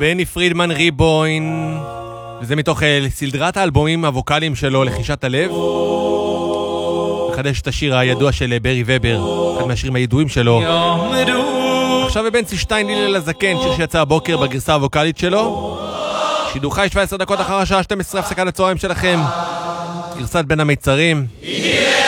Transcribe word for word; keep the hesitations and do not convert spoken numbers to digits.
בני פרידמן ריבוין, וזה מתוך סדרת האלבומים הווקליים שלו, לחישת הלב. מחדש את השיר הידוע של ברי ובר, אחד מהשירים הידועים שלו. עכשיו בבנצי שטיין לילה לזקן, שיר שיצא הבוקר בגרסה הווקלית שלו. שידור חי שבע עשרה דקות אחר השעה שתים עשרה, הפסקה לצהריים שלכם, גרסת בין המיצרים.